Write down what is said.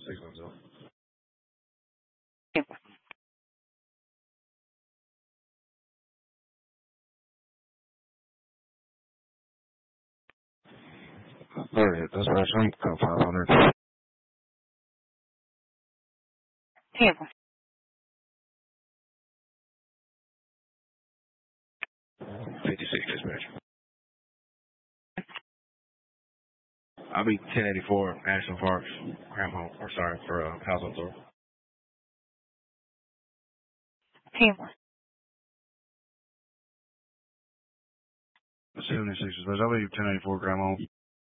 610. Alright, that's right. I'm got 500. Tampa. 56 dispatch. I'll be 1084 National Parks, for House on Tour. Tampa. 76 dispatch. I'll be 1084 Graham Home.